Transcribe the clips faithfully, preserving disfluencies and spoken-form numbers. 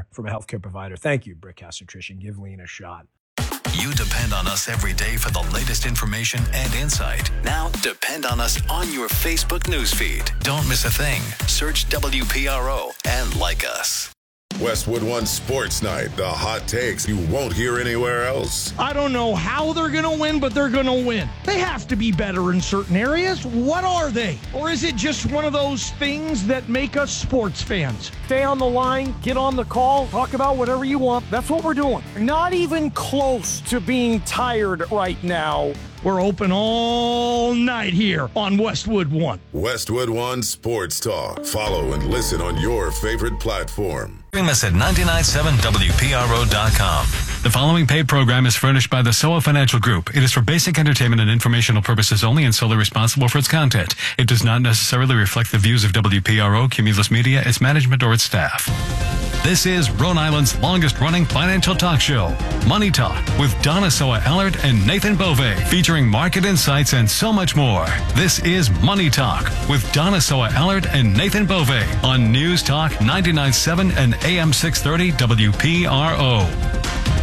care from a healthcare provider. Thank you, Brickhouse Nutrition. Give lean a shot. You depend on us every day for the latest information and insight. Now, depend on us on your Facebook newsfeed. Don't miss a thing. Search W P R O and like us. Westwood One Sports Night, the hot takes you won't hear anywhere else. I don't know how they're going to win, but they're going to win. They have to be better in certain areas. What are they? Or is it just one of those things that make us sports fans? Stay on the line, get on the call, talk about whatever you want. That's what we're doing. Not even close to being tired right now. We're open all night here on Westwood One. Westwood One Sports Talk. Follow and listen on your favorite platform. Stream us at nine nine seven W P R O dot com. The following paid program is furnished by the S O A Financial Group. It is for basic entertainment and informational purposes only and solely responsible for its content. It does not necessarily reflect the views of W P R O, Cumulus Media, its management, or its staff. This is Rhode Island's longest-running financial talk show, Money Talk, with Donna Soa-Allard and Nathan Bove, featuring market insights and so much more. This is Money Talk with Donna Soa-Allard and Nathan Bove on News Talk ninety-nine point seven and A M six thirty W P R O.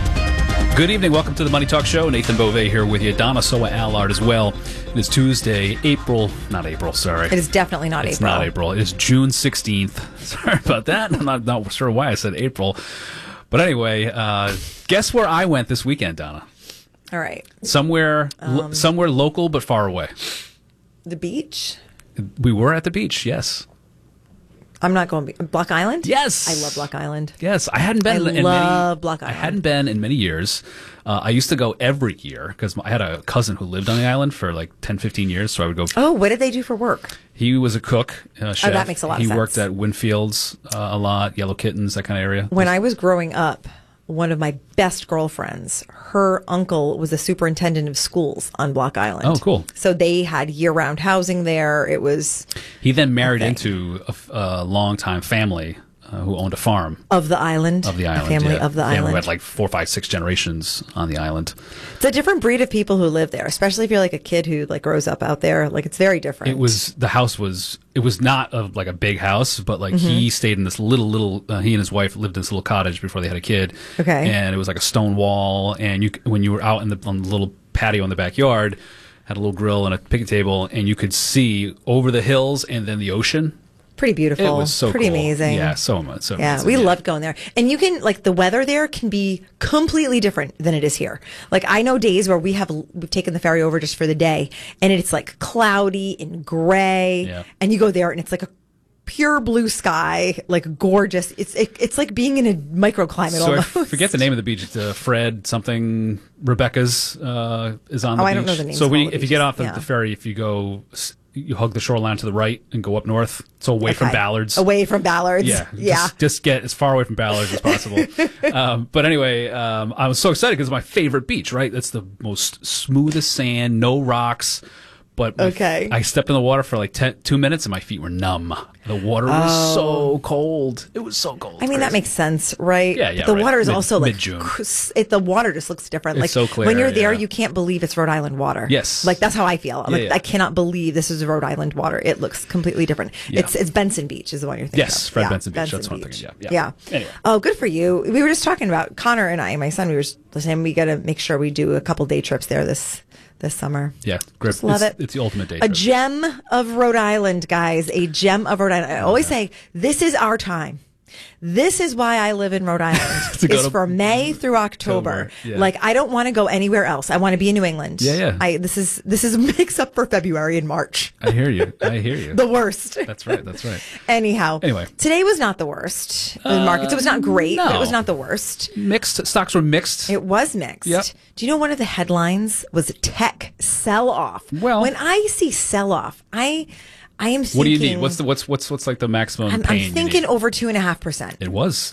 Good evening. Welcome to the Money Talk Show. Nathan Bove here with you. Donna Soa-Allard as well. It is Tuesday, April, not April, sorry. It is definitely not it's April. It's not April. It is June sixteenth. Sorry about that. I'm not, not sure why I said April. But anyway, uh, guess where I went this weekend, Donna? All right. Somewhere, Um, lo- somewhere local but far away. The beach? We were at the beach, yes. I'm not going to Block Island? Yes. I love Block Island. Yes, I hadn't been I in love many, Block Island. I hadn't been in many years. Uh, I used to go every year because I had a cousin who lived on the island for like ten, fifteen years, so I would go. Oh, what did they do for work? He was a cook, uh, chef. Oh, that makes a lot of he sense. He worked at Winfield's uh, a lot, Yellow Kittens, that kind of area. When I was growing up, one of my best girlfriends, her uncle was a superintendent of schools on Block Island. Oh, cool. So they had year-round housing there. It was... He then married into a, a long-time family uh, who owned a farm. Of the island. Of the island, A family yeah. of the family island. who had like four, five, six generations on the island. It's a different breed of people who live there, especially if you're like a kid who like grows up out there. Like, it's very different. It was, the house was, it was not a, like a big house, but like Mm-hmm. he stayed in this little, little, uh, he and his wife lived in this little cottage before they had a kid. Okay. And it was like a stone wall. And you, when you were out in the, on the little patio in the backyard, had a little grill and a picnic table, and you could see over the hills and then the ocean. Pretty beautiful. It was so Pretty cool. amazing. Yeah, so much. So yeah, amazing. we yeah. loved going there. And you can, like, the weather there can be completely different than it is here. Like, I know days where we have, we've taken the ferry over just for the day, and it's like cloudy and gray. Yeah. And you go there and it's like a pure blue sky, like gorgeous. It's it, it's like being in a microclimate So almost. I forget the name of the beach. It's uh, Fred something. Rebecca's uh, is on the Oh, beach. I don't know the names So of we, all the if you get beaches. off the, Yeah. the ferry, if you go, you hug the shoreline to the right and go up north. So away from Okay. Ballards. Away from Ballards. Yeah, Yeah. Just, just get as far away from Ballards as possible. um, but anyway, um, I was so excited because it's my favorite beach. Right, that's the most smoothest sand, no rocks. But my, Okay. I stepped in the water for like ten, two minutes and my feet were numb. The water was so cold. It was so cold. I mean, that makes sense, right? Yeah, yeah, But the right. water is Mid- also like mid-June. cr- it, the water just looks different. It's like so clear, when you're there, yeah. you can't believe it's Rhode Island water. Yes. like that's how I feel. I'm Yeah, like, yeah. I cannot believe this is Rhode Island water. It looks completely different. Yeah. It's it's Benson Beach is the one you're thinking Yes, of. Fred Yeah, Benson Beach. That's what I'm thinking, yeah, yeah. Anyway. Oh, good for you. We were just talking about Connor and I, my son. We were just saying we got to make sure we do a couple day trips there this this summer. Yeah, great. Just love it's, it. It's the ultimate day A trip. gem of Rhode Island, guys. A gem of Rhode Island. I always say, this is our time. This is why I live in Rhode Island. To go It's to- for May through October. October, yeah. Like, I don't want to go anywhere else. I want to be in New England. Yeah, yeah. I, this is this is makes up for February and March. I hear you. I hear you. The worst. That's right. That's right. Anyhow. Anyway. Today was not the worst. The markets. It was not great, but it no. was not the worst. Mixed stocks were mixed. It was mixed. Yep. Do you know one of the headlines was tech sell off? Well- when I see sell off, I I am thinking. What do you need? What's the what's what's what's like the maximum I'm, pain? I'm you thinking need? over two and a half percent. It was.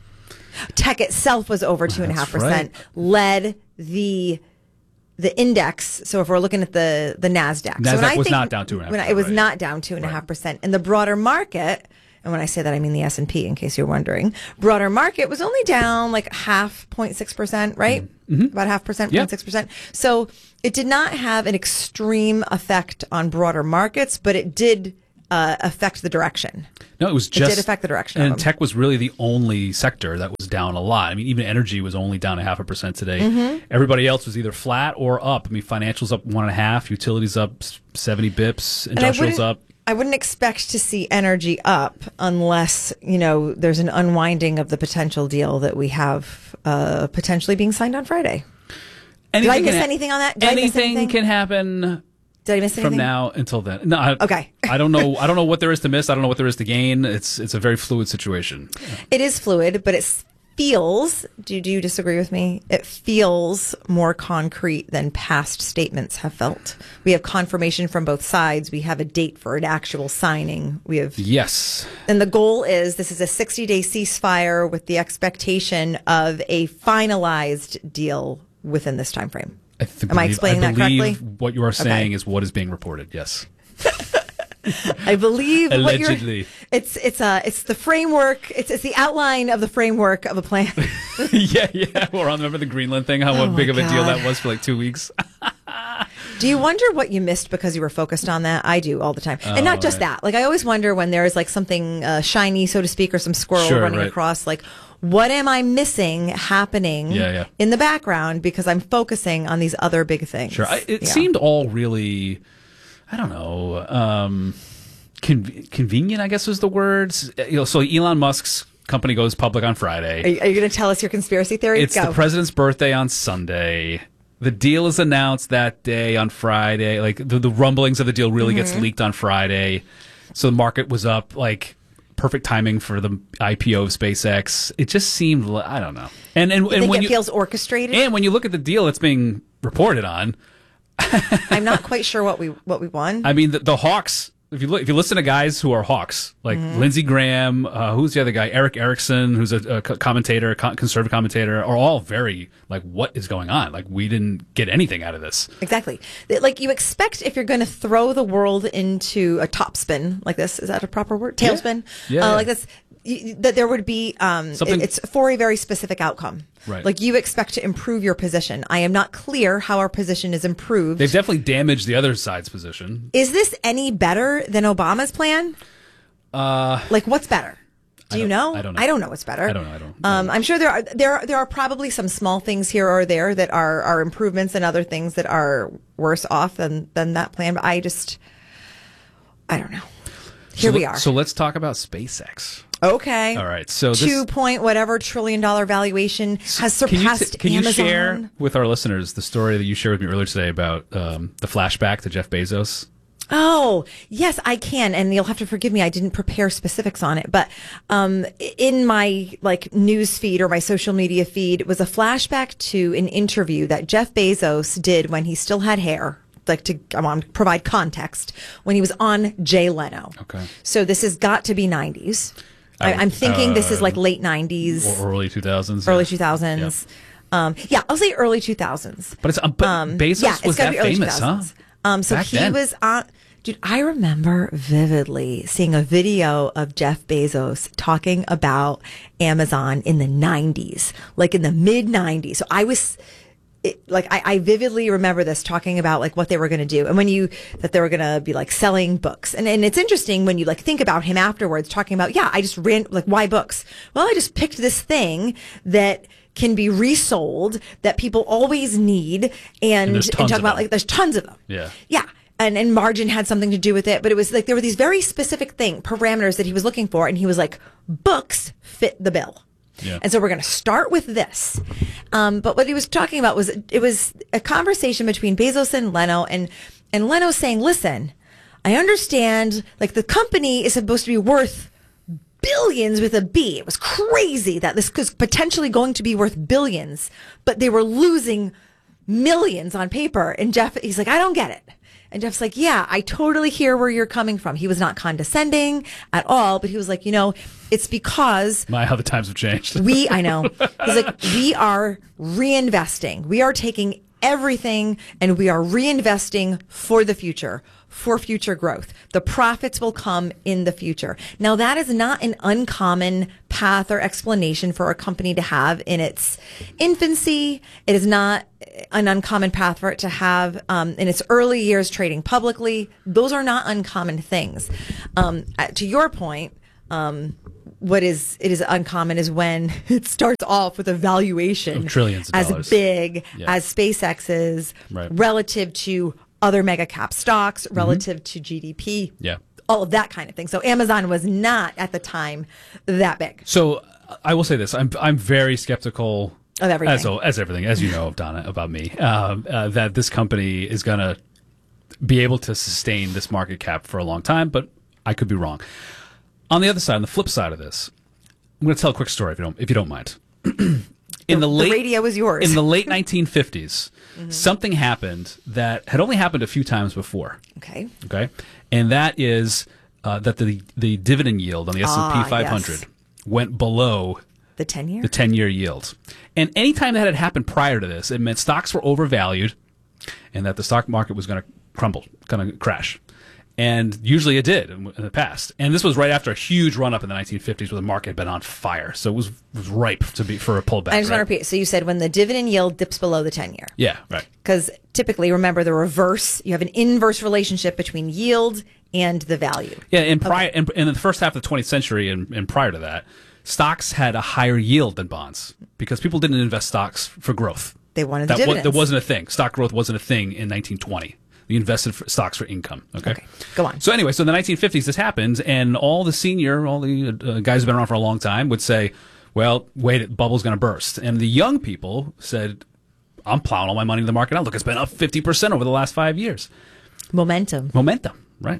Tech itself was over two and a half That's percent. Led the the index. So if we're looking at the the Nasdaq, so when Nasdaq I was think- not down two and a half when I- It was right. not down two and a half percent, and the broader market. And when I say that, I mean the S and P, in case you're wondering. Broader market was only down like half, zero point six percent, right? Mm-hmm. About half percent, Yeah. zero point six percent. So it did not have an extreme effect on broader markets, but it did uh, affect the direction. No, it was just. It did affect the direction. And of them. tech was really the only sector that was down a lot. I mean, even energy was only down a half a percent today. Mm-hmm. Everybody else was either flat or up. I mean, financials up one and a half, utilities up seventy bips, industrials up. I wouldn't expect to see energy up unless, you know, there's an unwinding of the potential deal that we have uh, potentially being signed on Friday. Anything Did I miss can ha- anything on that? Did anything, I miss anything can happen. Did I miss anything? From now until then. No, I, okay. I don't know. I don't know what there is to miss. I don't know what there is to gain. It's it's a very fluid situation. It is fluid, but it feels. Do, do you disagree with me? It feels more concrete than past statements have felt. We have confirmation from both sides. We have a date for an actual signing. We have yes, and the goal is this is a sixty day ceasefire with the expectation of a finalized deal within this time frame. I th- Am believe, I explaining I that correctly? What you are saying Okay. is what is being reported. Yes. I believe what Allegedly. you're, it's it's uh it's the framework. It's it's the outline of the framework of a plan. yeah, yeah. Well, remember the Greenland thing? How Oh big my of a deal God. that was for like two weeks. Do you wonder what you missed because you were focused on that? I do all the time, and not just right. that. Like I always wonder when there's like something uh, shiny, so to speak, or some squirrel Sure, running right. across. Like, what am I missing happening Yeah, yeah. in the background because I'm focusing on these other big things? Sure. I, it Yeah. seemed all really, I don't know, um, con- convenient, I guess was the words. You know, so Elon Musk's company goes public on Friday. Are you, are you going to tell us your conspiracy theory? It's Go. the president's birthday on Sunday. The deal is announced that day on Friday. Like the, the rumblings of the deal really Mm-hmm. gets leaked on Friday. So the market was up, like perfect timing for the I P O of SpaceX. It just seemed, li- I don't know. And and, You and think when it you feels orchestrated? and when you look at the deal that's being reported on, I'm not quite sure what we what we won. I mean, the, the Hawks. If you look, if you listen to guys who are Hawks, like Mm-hmm. Lindsey Graham, uh, who's the other guy, Eric Erickson, who's a, a co- commentator, co- conservative commentator, are all very like, what is going on? Like, we didn't get anything out of this. Exactly. That, Like you expect if you're going to throw the world into a topspin like this, is that a proper word? Tailspin? Yeah, uh, yeah. Like this, you, that there would be, um, Something- it- it's for a very specific outcome. Right. Like you expect to improve your position. I am not clear how our position is improved. They've definitely damaged the other side's position. Is this any better than Obama's plan? Uh, Like what's better? Do you don't- know? I don't know. I don't know what's better. I don't know. I don't. Um, I'm sure there are there are, there are probably some small things here or there that are, are improvements and other things that are worse off than, than that plan. But I just, I don't know. Here so we let- are. So let's talk about SpaceX. Okay. All right. So this, Two point whatever trillion dollar valuation has can you, surpassed t- can you Amazon. share with our listeners the story that you shared with me earlier today about um, the flashback to Jeff Bezos? Oh, yes, I can. And you'll have to forgive me. I didn't prepare specifics on it, but, um, in my like news feed or my social media feed was a flashback to an interview that Jeff Bezos did when he still had hair. Like to, I want to provide context when he was on Jay Leno. Okay. So this has got to be nineties. I, I- I'm thinking this is uh, like late nineties, Or early two thousands? early two thousands. Um, yeah, I'll say early two thousands. But it's um, but Um, Bezos yeah, it's was gotta that be early famous, huh? two thousands. Um, so Back he then. was on. Dude, I remember vividly seeing a video of Jeff Bezos talking about Amazon in the nineties, like in the mid nineties. So I was. It, like I, I vividly remember this talking about like what they were going to do, and when you that they were going to be like selling books, and and it's interesting when you like think about him afterwards talking about yeah I just ran like why books? Well, I just picked this thing that can be resold that people always need, and there's and, tons talk of about them. like there's tons of them. Yeah. Yeah. And, and margin had something to do with it, but it was like there were these very specific thing parameters that he was looking for, and he was like, books fit the bill. Yeah. And so we're going to start with this. Um, but what he was talking about was it was a conversation between Bezos and Leno, and and Leno saying, "Listen, I understand. Like the company is supposed to be worth billions with a B. It was crazy that this was potentially going to be worth billions, but they were losing millions on paper." And Jeff, he's like, "I don't get it." And Jeff's like, "Yeah, I totally hear where you're coming from." He was not condescending at all, but he was like, you know, it's because My, how the times have changed. we, I know, he's like, we are reinvesting. We are taking everything and we are reinvesting for the future, for future growth. The profits will come in the future. Now, that is not an uncommon path or explanation for a company to have in its infancy. It is not an uncommon path for it to have um, in its early years trading publicly. Those are not uncommon things. Um, to your point, um, what is it is uncommon is when it starts off with a valuation Of trillions of as dollars. big Yeah. as SpaceX's Right. relative to other mega cap stocks, relative to G D P. Yeah. All of that kind of thing. So Amazon was not at the time that big. So I will say this: I'm I'm very skeptical Of everything. as as everything, as you know, Donna, about me, um, uh, that this company is going to be able to sustain this market cap for a long time. But I could be wrong. On the other side, on the flip side of this, I'm going to tell a quick story if you don't if you don't mind. In the, The late radio is yours. in the late nineteen fifties, something happened that had only happened a few times before. Okay. Okay, and that is uh, that the the dividend yield on the S and P Ah, five hundred yes. went below The ten year? the ten year yield. And anytime that had happened prior to this, it meant stocks were overvalued and that the stock market was going to crumble, going to crash. And usually it did in, in the past. And this was right after a huge run up in the nineteen fifties where the market had been on fire. So it was, was ripe to be for a pullback. I just right? want to repeat. So you said when the dividend yield dips below the ten year. Yeah, right. Because typically, remember the reverse, you have an inverse relationship between yield and the value. Yeah, in prior in, in the first half of the twentieth century and, and prior to that, stocks had a higher yield than bonds because people didn't invest stocks for growth. They wanted the that wa- dividends. that wasn't a thing. Stock growth wasn't a thing in nineteen twenty. You invested for stocks for income. Okay? Okay, go on. So anyway, so in the nineteen fifties this happened, and all the senior, all the uh, guys who've been around for a long time would say, well, wait, the bubble's going to burst. And the young people said, I'm plowing all my money in the market now. Look, it's been up fifty percent over the last five years. Momentum. Momentum, right?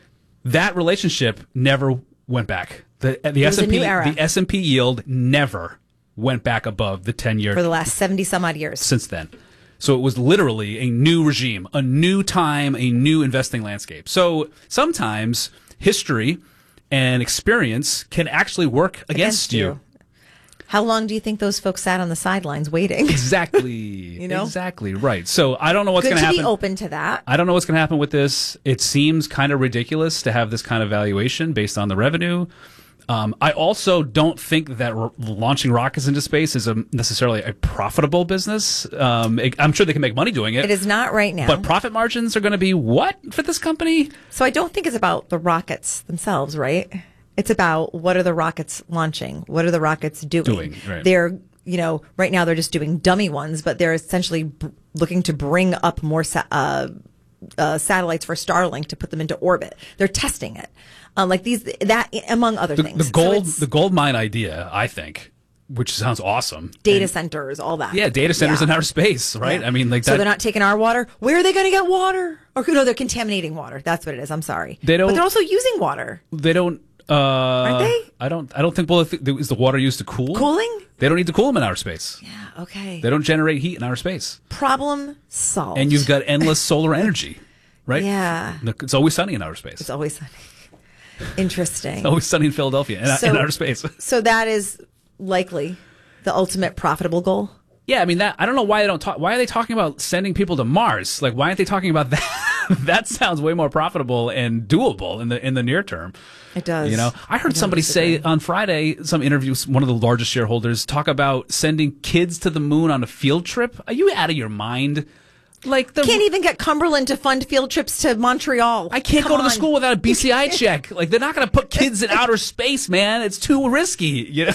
That relationship never went back. The the was S and P a new era. the S and P yield never went back above the ten year For the last seventy some odd years. since then. So it was literally a new regime, a new time, a new investing landscape. So sometimes history and experience can actually work against, you. How long do you think those folks sat on the sidelines waiting? Exactly. You know? Exactly. Right. So I don't know what's Good going to to happen. be open to that. I don't know what's going to happen with this. It seems kind of ridiculous to have this kind of valuation based on the revenue. Um, I also don't think that r- launching rockets into space is a, necessarily a profitable business. Um, it, I'm sure they can make money doing it. It is not right now. But profit margins are going to be what for this company? So I don't think it's about the rockets themselves, right? It's about what are the rockets launching? What are the rockets doing? Doing, right. They're, you know, right now they're just doing dummy ones, but they're essentially b- looking to bring up more sa- uh, uh, satellites for Starlink to put them into orbit. They're testing it. Um, like these, that among other The, things. the So gold, it's the gold mine idea, I think, which sounds awesome. data And- centers, all that. Yeah, data centers Yeah. in outer space, right? Yeah. I mean, like so that. they're not taking our water. Where are they going to get water? Or no, they're contaminating water. That's what it is. I'm sorry. They don't- But they're also using water. They don't. Uh, Aren't they? I don't. I don't think. Well, if, is the water used to cool? Cooling? They don't need to cool them in outer space. Yeah. Okay. They don't generate heat in outer space, Problem solved. and you've got endless solar energy, right? Yeah. Look, it's always sunny in outer space. It's always sunny. Interesting. It's always sunny in Philadelphia in, So- in outer space. So that is likely the ultimate profitable goal. Yeah, I mean that. I don't know why they don't talk. Why are they talking about sending people to Mars? Like, why aren't they talking about that? That sounds way more profitable and doable in the in the near term. It does. You know, I heard don't somebody say disagree. on Friday, some interview, one of the largest shareholders talk about sending kids to the moon on a field trip. Are you out of your mind? Like the Can't even get Cumberland to fund field trips to Montreal. I can't Come go to the on. school without a B C I check. Like they're not going to put kids in outer space, man. It's too risky. You know.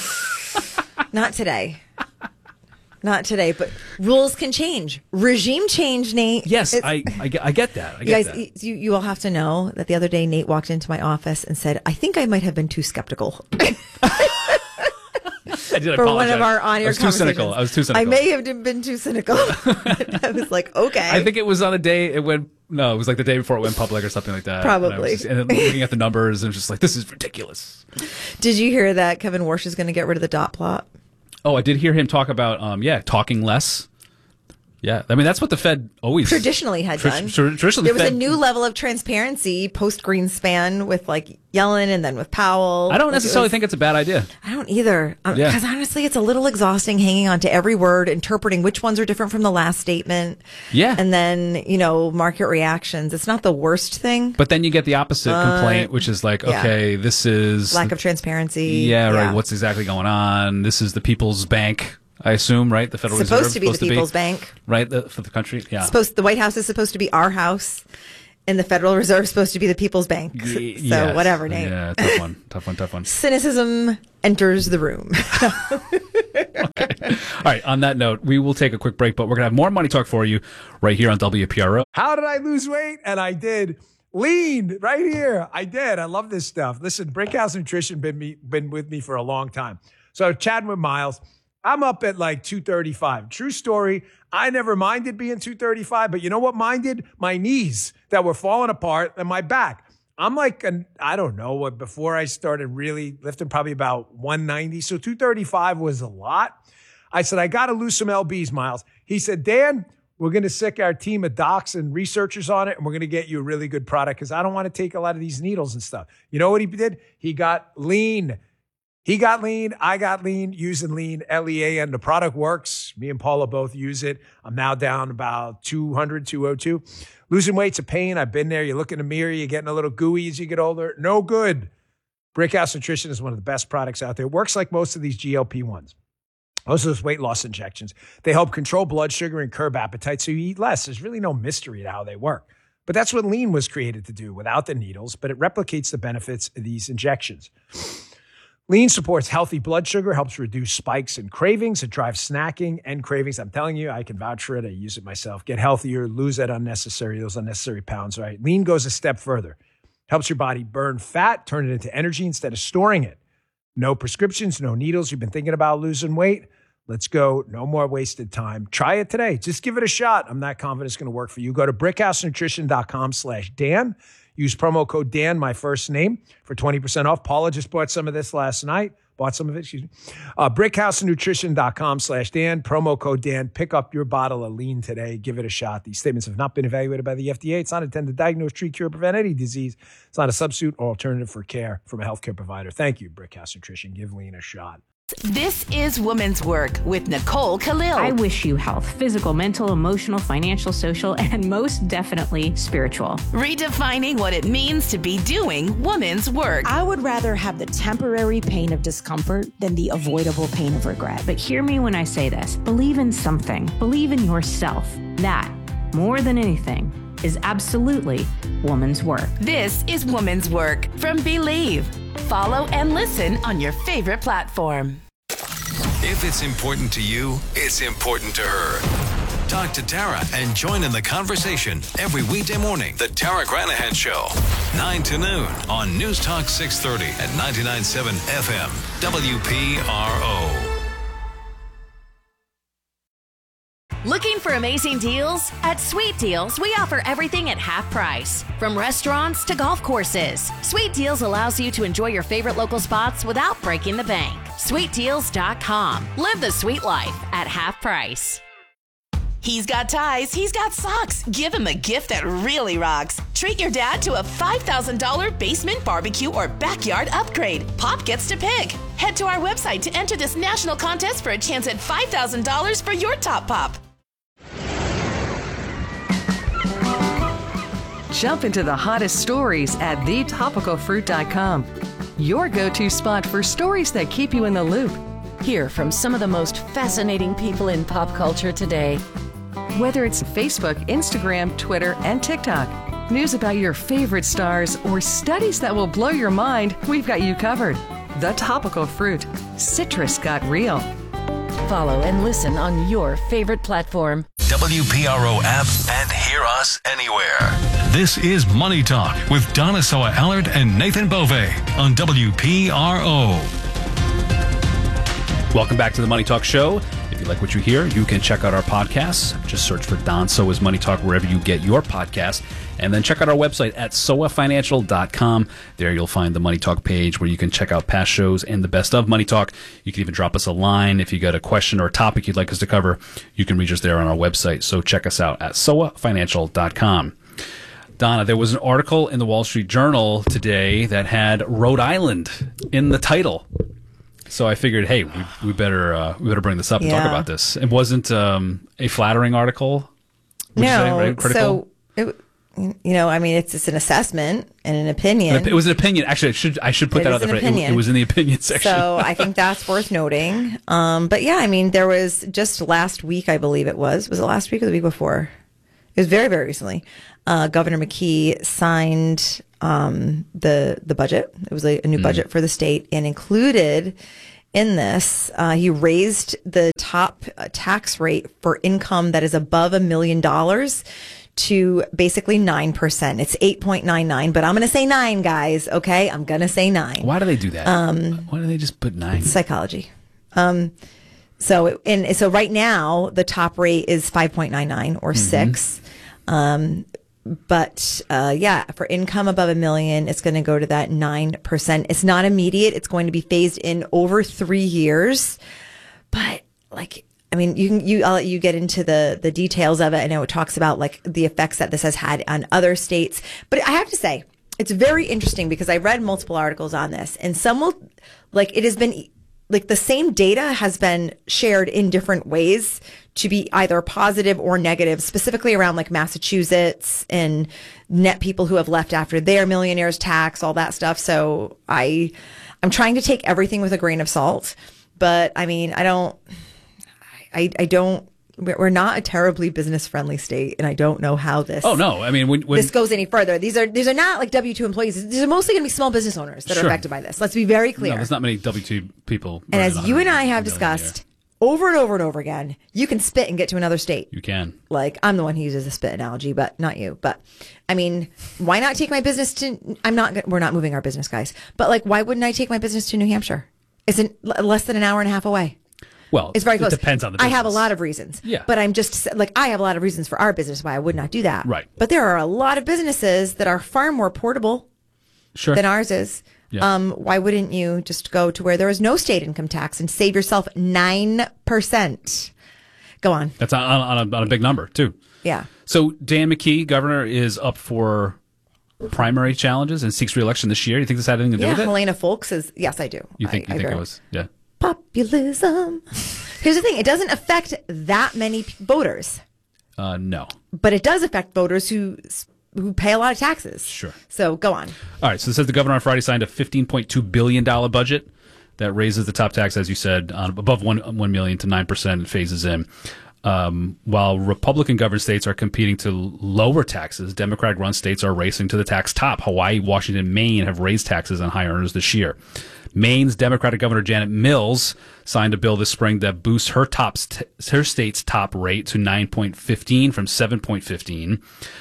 Not today. Not today, but rules can change. Regime change, Nate. Yes, It's- I, I get I get that. I You get guys, that. you, you all have to know that the other day Nate walked into my office and said, I think I might have been too skeptical. I did For one apologize. of our on-air I was too cynical. conversations. I was too cynical. I may have been too cynical. I was like, okay. I think it was on a day it went. No, it was like the day before it went public or something like that. Probably. And, I was just, and then looking at the numbers and just like, this is ridiculous. Did you hear that Kevin Warsh is going to get rid of the dot plot? Oh, I did hear him talk about, um, yeah, talking less. Yeah, I mean that's what the Fed always traditionally had tr- done. Tr- traditionally, there was Fed, a new level of transparency post Greenspan with like Yellen and then with Powell. I don't like necessarily was, think it's a bad idea. I don't either. Because Yeah. honestly, it's a little exhausting hanging on to every word, interpreting which ones are different from the last statement. Yeah. And then, you know, market reactions. It's not the worst thing. But then you get the opposite Uh, complaint, which is like, yeah. okay, this is Lack of transparency. Yeah, right. What's exactly going on? This is the People's Bank, I assume, right? The Federal Supposed Reserve to be the People's Bank. right? The, for the country, yeah. Supposed the White House is supposed to be our house, and the Federal Reserve is supposed to be the People's Bank. So Y- yes. whatever name. Yeah, tough one, tough one, tough one. Cynicism enters the room. All right. On that note, we will take a quick break, but we're gonna have more money talk for you right here on W P R O. How did I lose weight? And I did. Lean right here. I did. I love this stuff. Listen, Brickhouse Nutrition been me been with me for a long time. So chatting with Miles, I'm up at like two thirty-five. True story. I never minded being two thirty-five, but you know what minded? My knees that were falling apart and my back. I'm like, an, I don't know what, before I started really lifting, probably about one ninety. So two thirty-five was a lot. I said, I got to lose some L Bs, Miles. He said, Dan, we're going to sick our team of docs and researchers on it, and we're going to get you a really good product because I don't want to take a lot of these needles and stuff. You know what he did? He got lean. He got lean. I got lean using lean, L E A N. The product works. Me and Paula both use it. I'm now down about two hundred, two oh two. Losing weight's a pain. I've been there. You look in the mirror, you're getting a little gooey as you get older. No good. Brickhouse Nutrition is one of the best products out there. It works like most of these G L P ones. Most of those weight loss injections. They help control blood sugar and curb appetite so you eat less. There's really no mystery to how they work. But that's what lean was created to do without the needles, but it replicates the benefits of these injections. Lean supports healthy blood sugar, helps reduce spikes and cravings. It drives snacking and cravings. I'm telling you, I can vouch for it. I use it myself. Get healthier, lose that unnecessary, those unnecessary pounds, right? Lean goes a step further. Helps your body burn fat, turn it into energy instead of storing it. No prescriptions, no needles. You've been thinking about losing weight? Let's go. No more wasted time. Try it today. Just give it a shot. I'm not confident it's going to work for you. Go to brickhousenutrition.com slash Dan. Use promo code Dan, my first name, for twenty percent off. Paula just bought some of this last night. Bought some of it, excuse me. Uh, brickhousenutrition.com slash Dan. Promo code Dan. Pick up your bottle of lean today. Give it a shot. These statements have not been evaluated by the F D A. It's not intended to diagnose, treat, cure, or prevent any disease. It's not a substitute or alternative for care from a healthcare provider. Thank you, Brickhouse Nutrition. Give lean a shot. This is Women's Work with Nicole Khalil. I wish you health, physical, mental, emotional, financial, social, and most definitely spiritual. Redefining what it means to be doing women's work. I would rather have the temporary pain of discomfort than the avoidable pain of regret. But hear me when I say this. Believe in something. Believe in yourself. That, more than anything, is absolutely woman's work. This is Women's Work from Believe. Follow and listen on your favorite platform. If it's important to you, it's important to her. Talk to Tara and join in the conversation every weekday morning. The Tara Granahan Show, nine to noon on News Talk six thirty at ninety-nine point seven F M, W P R O. Looking for amazing deals? At Sweet Deals, we offer everything at half price. From restaurants to golf courses, Sweet Deals allows you to enjoy your favorite local spots without breaking the bank. sweet deals dot com. Live the sweet life at half price. He's got ties, he's got socks. Give him a gift that really rocks. Treat your dad to a five thousand dollars basement barbecue or backyard upgrade. Pop gets to pick. Head to our website to enter this national contest for a chance at five thousand dollars for your top pop. Jump into the hottest stories at the topical fruit dot com. Your go-to spot for stories that keep you in the loop. Hear from some of the most fascinating people in pop culture today. Whether it's Facebook, Instagram, Twitter, and TikTok, news about your favorite stars, or studies that will blow your mind, we've got you covered. The Topical Fruit. Citrus got real. Follow and listen on your favorite platform. W P R O app and hear us anywhere. This is Money Talk with Donna Soa Allard and Nathan Bove on W P R O. Welcome back to the Money Talk Show. If you like what you hear, you can check out our podcasts. Just search for Don Soa's Money Talk wherever you get your podcast. And then check out our website at soa financial dot com. There you'll find the Money Talk page where you can check out past shows and the best of Money Talk. You can even drop us a line if you got a question or a topic you'd like us to cover. You can reach us there on our website. So check us out at soa financial dot com. Donna, there was an article in the Wall Street Journal today that had Rhode Island in the title. So I figured, hey, we, we better uh, we better bring this up and Yeah. talk about this. It wasn't um, a flattering article. Would No, you say, right? Critical? so it, you know, I mean, it's it's an assessment and an opinion. It was an opinion. Actually, I should I should put It that is out there. an It, opinion. it was in the opinion section. So I think that's worth noting. Um, but yeah, I mean, there was just last week, I believe it was. Was it last week or the week before? It was very, very recently. Uh, Governor McKee signed um, the the budget. It was a, a new Mm. budget for the state, and included in this, uh, he raised the top uh, tax rate for income that is above a million dollars to basically nine percent. It's eight point nine nine, but I'm going to say nine, guys. Okay, I'm going to say nine. Why do they do that? Um, Why do they just put nine? Psychology. Um, so and so right now the top rate is five point nine nine or six. Um, but uh, yeah, for income above a million, it's going to go to that nine percent. It's not immediate. It's going to be phased in over three years. But like, I mean, you can you I'll let you get into the the details of it. I know it talks about like the effects that this has had on other states. But I have to say, it's very interesting because I read multiple articles on this, and some will like it has been like the same data has been shared in different ways to be either positive or negative, specifically around like Massachusetts and net people who have left after their millionaire's tax, all that stuff. So I, I'm trying to take everything with a grain of salt, but I mean, I don't, I, I don't, we're not a terribly business friendly state, and I don't know how this. Oh no! I mean, when, when this goes any further. These are these are not like W two employees. These are mostly going to be small business owners that Sure. are affected by this. Let's be very clear. no, there's not many W two people. And running as you and I have one hundred million discussed over and over and over again, you can spit and get to another state. a year. You can. Like, I'm the one who uses the spit analogy, but not you. But I mean, why not take my business to, I'm not, we're not moving our business, guys. But like, why wouldn't I take my business to New Hampshire? It's in, l- less than an hour and a half away. Well, It's very it close. depends on the I have a business. lot of reasons. Yeah. But I'm just like, I have a lot of reasons for our business why I would not do that. Right. But there are a lot of businesses that are far more portable Sure. than ours is. Yeah. Um, why wouldn't you just go to where there is no state income tax and save yourself nine percent? Go on. That's on, on, a, on a big number too. Yeah. So Dan McKee, governor, is up for primary challenges and seeks re-election this year. You think this had anything to do Yeah, with it? Helena Folks is, yes, I do. You think? I, you I think very- it was? Yeah. Populism. Here's the thing. It doesn't affect that many p- voters, Uh, no. but it does affect voters who who pay a lot of taxes. Sure. So go on. All right. So it says the governor on Friday signed a fifteen point two billion dollars budget that raises the top tax, as you said, on above one one million to nine percent and phases in. Um, while Republican governed states are competing to lower taxes, Democratic run states are racing to the tax top. Hawaii, Washington, Maine have raised taxes on high earners this year. Maine's Democratic Governor Janet Mills signed a bill this spring that boosts her top st- her state's top rate to nine point one five from seven point one five.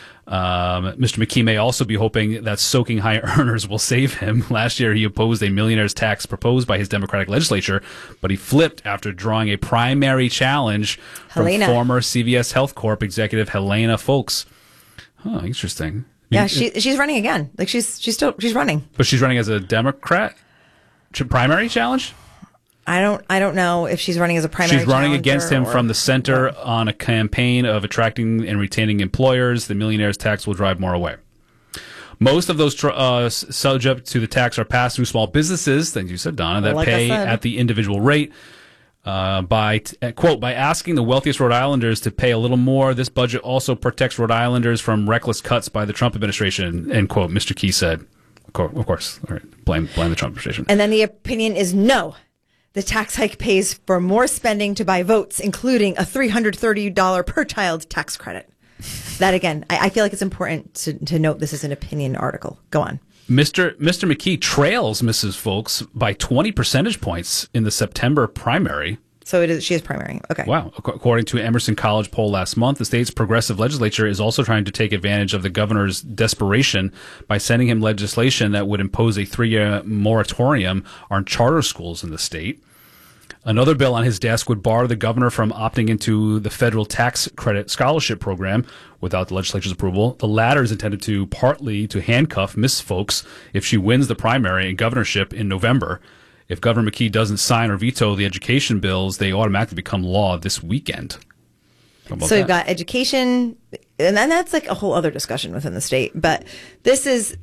Um, Mister McKee may also be hoping that soaking high earners will save him. Last year, he opposed a millionaire's tax proposed by his Democratic legislature, but he flipped after drawing a primary challenge from Helena. former C V S Health Corp executive Helena Folks. Huh, interesting. Yeah, she she's running again. Like she's she's still she's running. But she's running as a Democrat? Ch- primary challenge? I don't I don't know if she's running as a primary. She's running challenger against him or- from the center on a campaign of attracting and retaining employers. The millionaire's tax will drive more away. Most of those tr- uh, s- subject to the tax are passed through small businesses, things you said, Donna, that Like I pay said. at the individual rate. Uh, by t- uh, quote, by asking the wealthiest Rhode Islanders to pay a little more, this budget also protects Rhode Islanders from reckless cuts by the Trump administration. End quote. Mister Key said, of course, of course. All right, blame blame the Trump administration. And then the opinion is no. The tax hike pays for more spending to buy votes, including a three hundred thirty dollars per child tax credit. That again, I, I feel like it's important to, to note this is an opinion article. Go on. Mister Mister McKee trails Missus Folks by twenty percentage points in the September primary. So it is. She is primary. Okay. Wow. Ac- According to an Emerson College poll last month, the state's progressive legislature is also trying to take advantage of the governor's desperation by sending him legislation that would impose a three-year moratorium on charter schools in the state. Another bill on his desk would bar the governor from opting into the federal tax credit scholarship program without the legislature's approval. The latter is intended to partly to handcuff Miss Folks if she wins the primary and governorship in November. If Governor McKee doesn't sign or veto the education bills, they automatically become law this weekend. So that? you've got education, and then that's like a whole other discussion within the state. But this is,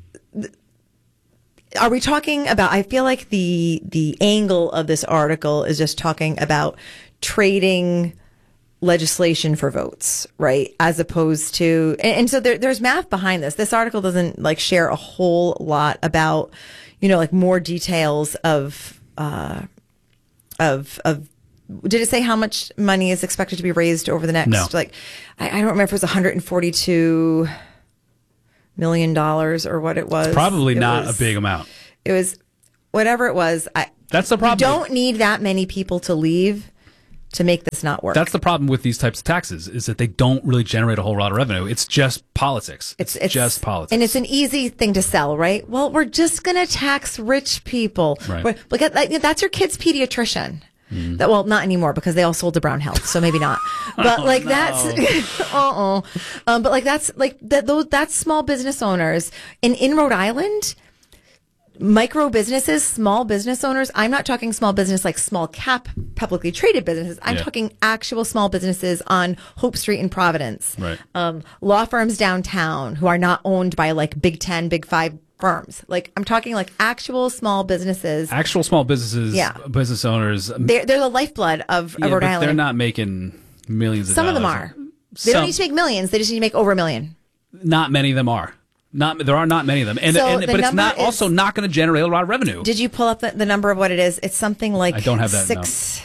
are we talking about, I feel like the the angle of this article is just talking about trading legislation for votes, right? As opposed to, and, and so there, there's math behind this. This article doesn't like share a whole lot about, you know, like more details of, uh, of, of, did it say how much money is expected to be raised over the next, no. like, I, I don't remember if it was one hundred forty-two million dollars or what it was. It's probably it not was, a big amount. It was whatever it was. I, That's the problem. You don't need that many people to leave to make this not work. That's the problem with these types of taxes, is that they don't really generate a whole lot of revenue. It's just politics. It's, it's, it's just politics. And it's an easy thing to sell, right? Well, we're just going to tax rich people. Right. We're, look at that, that's your kid's pediatrician. Mm. That, well, not anymore because they all sold to Brown Health, so maybe not. But oh, like no. that's, uh-uh. Um, but like that's like that. Those that's small business owners. And in Rhode Island, micro businesses, small business owners. I'm not talking small business like small cap publicly traded businesses. I'm yeah. talking actual small businesses on Hope Street in Providence. Right. Um, law firms downtown who are not owned by like Big Ten, Big Five firms. Like I'm talking like actual small businesses. Actual small businesses, yeah. business owners. They're, they're the lifeblood of, yeah, of Rhode but Island. They're not making millions of Some dollars. of them are. They Some, don't need to make millions. They just need to make over a million. Not many of them are. Not there are not many of them, and, So and the but it's not number is- also not going to generate a lot of revenue. Did you pull up the, the number of what it is? It's something like I don't have that, six.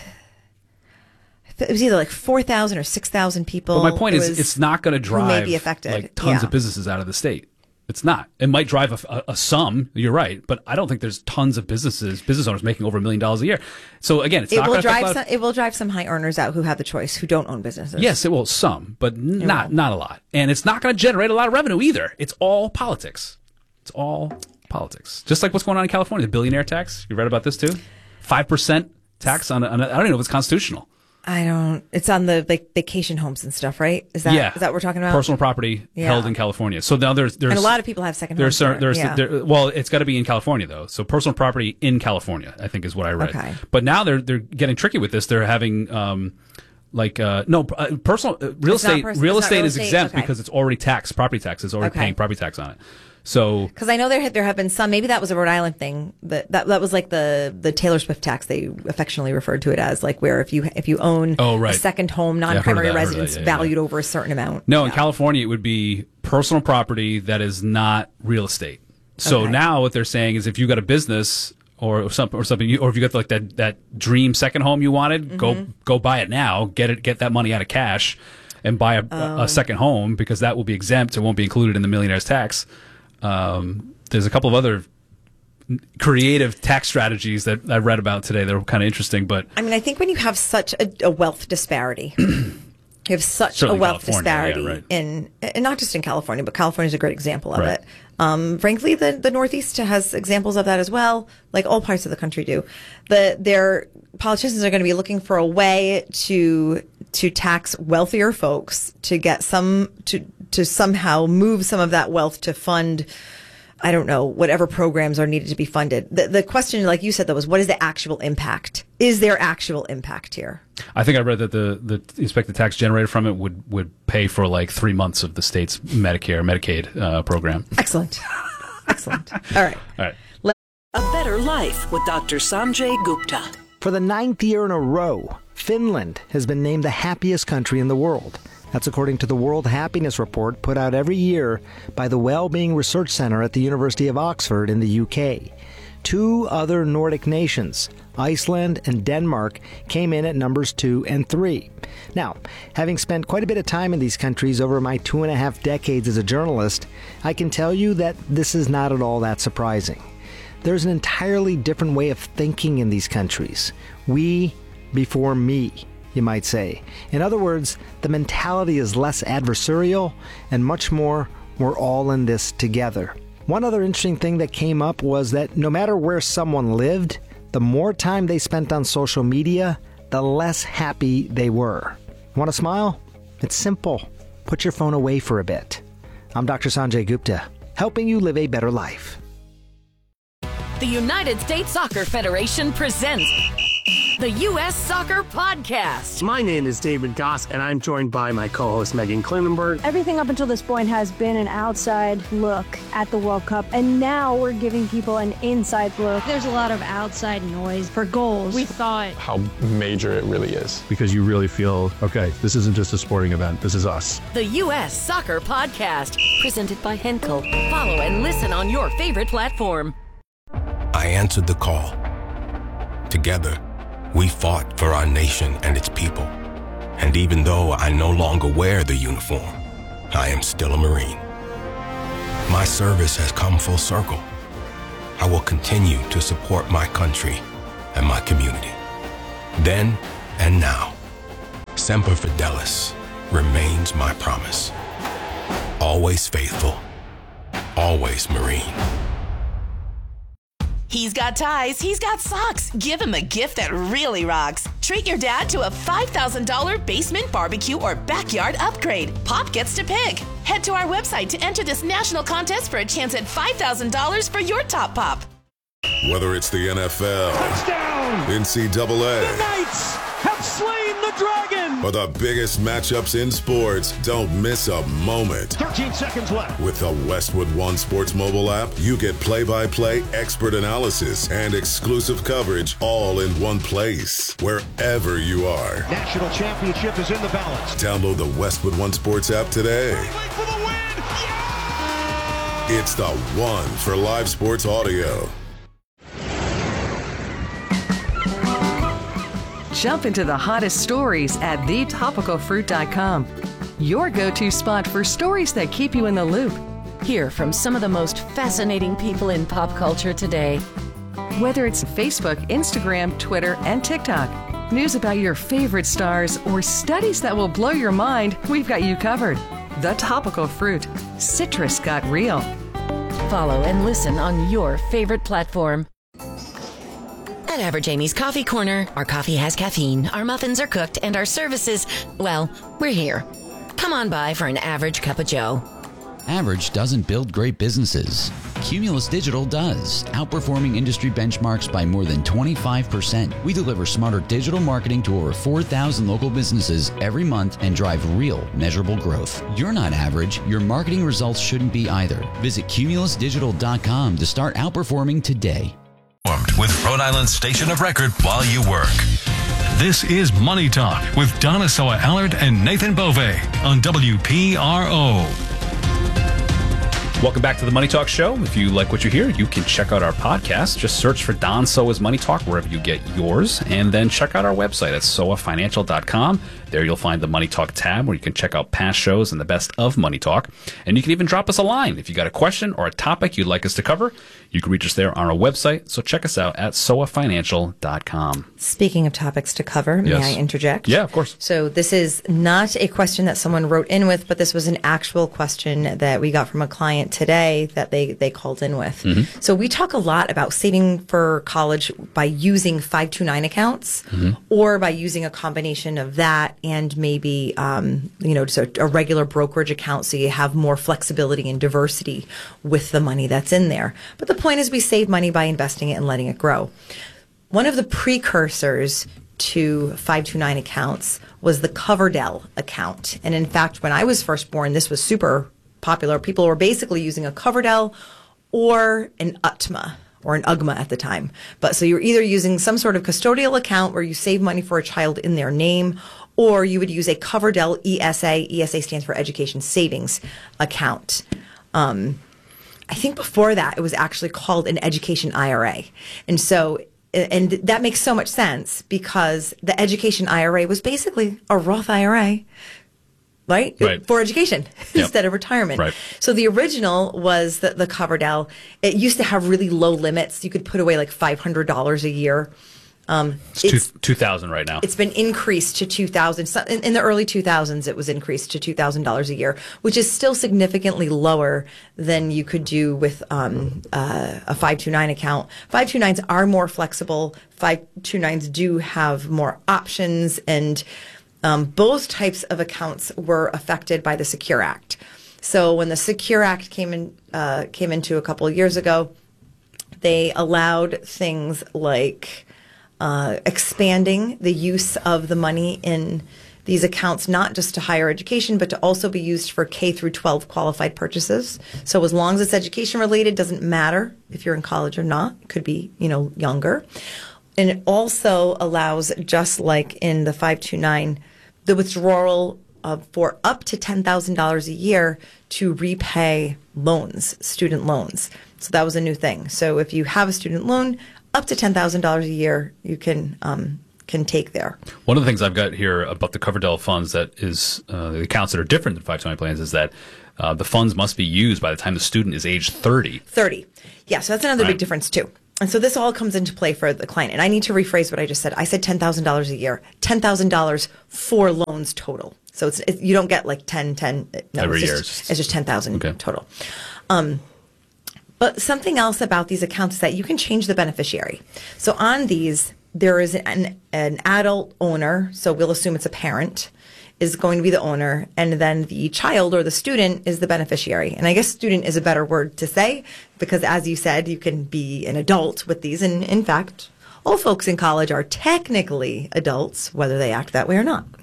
It was either like four thousand or six thousand people. But my point It is, was it's not going to who drive may be affected. like tons Yeah. of businesses out of the state. It's not. It might drive a, a, a sum. You're right, but I don't think there's tons of businesses, business owners making over a million dollars a year. So again, it's It not will going to drive some, it will drive some high earners out who have the choice, who don't own businesses. Yes, it will some, but n- not not a lot, and it's not going to generate a lot of revenue either. It's all politics. It's all politics. Just like what's going on in California, the billionaire tax. You read about this too? Five percent tax on. A, on a, I don't even know if it's constitutional. I don't. It's on the like vacation homes and stuff, right? Is that yeah. is that what we're talking about? Personal property Yeah. held in California. So now there's there's and a lot of people have second there's homes. there's, there. there's Yeah. there, well, it's got to be in California though. So personal property in California, I think, is what I read. Okay. But now they're they're getting tricky with this. They're having um like uh no uh, personal uh, real It's not estate pers- real it's not estate real is estate? exempt Okay. because it's already taxed. Property tax is already Okay. paying property tax on it. So Because I know there have, there have been some. Maybe that was a Rhode Island thing. That that that was like the the Taylor Swift tax. They affectionately referred to it as like where if you if you own Oh, right. a second home, Yeah, I heard of non-primary that, I heard of that. residence Yeah, yeah, valued over a certain amount. No, in California, it would be personal property that is not real estate. So Okay. now what they're saying is if you got a business or something, or something, you- or if you got like that, that dream second home you wanted, go Mhm. go buy it now. Get it, get that money out of cash, and buy a, Oh. a second home because that will be exempt. It won't be included in the millionaire's tax. Um, there's a couple of other creative tax strategies that I read about today that were kind of interesting, but I mean, I think when you have such a, a wealth disparity, you have such Certainly a wealth California, yeah, disparity right. in, and not just in California, but California is a great example of Right. it. Um, frankly, the, the Northeast has examples of that as well, like all parts of the country do. The, their politicians are going to be looking for a way to, to tax wealthier folks to get some, to, to somehow move some of that wealth to fund, I don't know, whatever programs are needed to be funded. The, the question, like you said, though, was what is the actual impact? Is there actual impact here? I think I read that the the expected tax generated from it would, would pay for like three months of the state's Medicare, Medicaid uh, program. Excellent. Excellent. All right. All right. A Better Life with Doctor Sanjay Gupta. For the ninth year in a row, Finland has been named the happiest country in the world. That's according to the World Happiness Report put out every year by the Wellbeing Research Center at the University of Oxford in the U K. Two other Nordic nations, Iceland and Denmark, came in at numbers two and three. Now, having spent quite a bit of time in these countries over my two and a half decades as a journalist, I can tell you that this is not at all that surprising. There's an entirely different way of thinking in these countries. We before me, you might say. In other words, the mentality is less adversarial and much more, we're all in this together. One other interesting thing that came up was that no matter where someone lived, the more time they spent on social media, the less happy they were. Want to smile? It's simple. Put your phone away for a bit. I'm Doctor Sanjay Gupta, helping you live a better life. The United States Soccer Federation presents the U S Soccer Podcast. My name is David Goss, and I'm joined by my co-host Megan Klinenberg. Everything up until this point has been an outside look at the World Cup, and now we're giving people an inside look. There's a lot of outside noise for goals. We thought how major it really is, because you really feel, okay, this isn't just a sporting event, this is us. The U S Soccer Podcast, presented by Henkel. Follow and listen on your favorite platform. I answered the call. Together, we fought for our nation and its people. And even though I no longer wear the uniform, I am still a Marine. My service has come full circle. I will continue to support my country and my community. Then and now, Semper Fidelis remains my promise. Always faithful, always Marine. He's got ties, he's got socks. Give him a gift that really rocks. Treat your dad to a five thousand dollars basement barbecue or backyard upgrade. Pop gets to pick. Head to our website to enter this national contest for a chance at five thousand dollars for your top pop. Whether it's the N F L, touchdown, N C double A, the Knights have slain the dragon, or the biggest matchups in sports, don't miss a moment. thirteen seconds left. With the Westwood One Sports mobile app, you get play-by-play expert analysis and exclusive coverage all in one place, wherever you are. National championship is in the balance. Download the Westwood One Sports app today. For the win! Yeah! It's the one for live sports audio. Jump into the hottest stories at the topical fruit dot com. Your go-to spot for stories that keep you in the loop. Hear from some of the most fascinating people in pop culture today. Whether it's Facebook, Instagram, Twitter, and TikTok, news about your favorite stars, or studies that will blow your mind, we've got you covered. The Topical Fruit. Citrus got real. Follow and listen on your favorite platform. At Average Amy's Coffee Corner, our coffee has caffeine, our muffins are cooked, and our services, well, we're here. Come on by for an average cup of joe. Average doesn't build great businesses. Cumulus Digital does, outperforming industry benchmarks by more than twenty-five percent. We deliver smarter digital marketing to over four thousand local businesses every month and drive real, measurable growth. You're not average. Your marketing results shouldn't be either. Visit cumulus digital dot com to start outperforming today. With Rhode Island's station of record while you work. This is Money Talk with Donna Soa Allard and Nathan Bove on W P R O. Welcome back to the Money Talk Show. If you like what you hear, you can check out our podcast. Just search for Don Soa's Money Talk wherever you get yours, and then check out our website at soa financial dot com. There you'll find the Money Talk tab where you can check out past shows and the best of Money Talk. And you can even drop us a line. If you got a question or a topic you'd like us to cover, you can reach us there on our website. So check us out at soa financial dot com. Speaking of topics to cover, may Yes. I interject? Yeah, of course. So this is not a question that someone wrote in with, but this was an actual question that we got from a client today that they, they called in with. Mm-hmm. So we talk a lot about saving for college by using five two nine accounts Mm-hmm. or by using a combination of that and maybe, um, you know, just a, a regular brokerage account so you have more flexibility and diversity with the money that's in there. But the point is we save money by investing it and letting it grow. One of the precursors to five two nine accounts was the Coverdell account. And in fact, when I was first born, this was super popular. People were basically using a Coverdell or an U T M A or an U G M A at the time. But so you're either using some sort of custodial account where you save money for a child in their name, or you would use a Coverdell E S A. E S A stands for Education Savings Account. Um, I think before that, it was actually called an Education I R A. And so, and that makes so much sense because the Education I R A was basically a Roth I R A, right? Right. For education Yep. instead of retirement. Right. So the original was the, the Coverdell. It used to have really low limits. You could put away like five hundred dollars a year. Um, it's it's two thousand right now. It's been increased to two thousand. In, in the early two thousands, it was increased to two thousand dollars a year, which is still significantly lower than you could do with um, uh, a five two nine account. five two nines are more flexible. five two nines do have more options, and um, both types of accounts were affected by the Secure Act. So when the Secure Act came in, uh, came into a couple of years ago, they allowed things like Uh, expanding the use of the money in these accounts, not just to higher education, but to also be used for K through twelve qualified purchases. So as long as it's education related, doesn't matter if you're in college or not. It could be, you know, younger. And it also allows, just like in the five two nine, the withdrawal uh, for up to ten thousand dollars a year to repay loans, student loans. So that was a new thing. So if you have a student loan, up to ten thousand dollars a year you can um, can take there. One of the things I've got here about the Coverdell funds that is uh, the accounts that are different than five twenty plans is that uh, the funds must be used by the time the student is age thirty. thirty. Yeah, so that's another Right. big difference too. And so this all comes into play for the client. And I need to rephrase what I just said. I said ten thousand dollars a year, ten thousand dollars for loans total. So it's it, you don't get like ten, ten. No, Every it's year. Just, it's just ten thousand Okay. total. Um, But something else about these accounts is that you can change the beneficiary. So on these, there is an, an adult owner, so we'll assume it's a parent, is going to be the owner, and then the child or the student is the beneficiary. And I guess student is a better word to say, because as you said, you can be an adult with these. And in fact, all folks in college are technically adults, whether they act that way or not.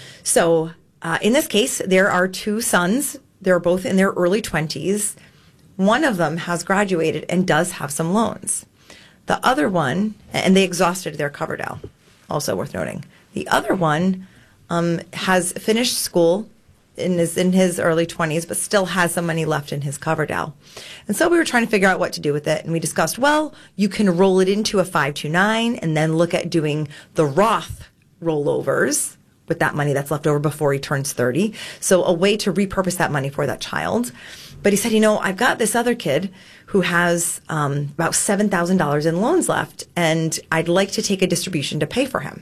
So uh, in this case, there are two sons. They're both in their early twenties. One of them has graduated and does have some loans. The other one, and they exhausted their Coverdell, also worth noting. The other one um, has finished school and is in his early twenties, but still has some money left in his Coverdell. And so we were trying to figure out what to do with it. And we discussed, well, you can roll it into a five two nine and then look at doing the Roth rollovers with that money that's left over before he turns thirty. So a way to repurpose that money for that child. But he said, you know, I've got this other kid who has um, about seven thousand dollars in loans left, and I'd like to take a distribution to pay for him.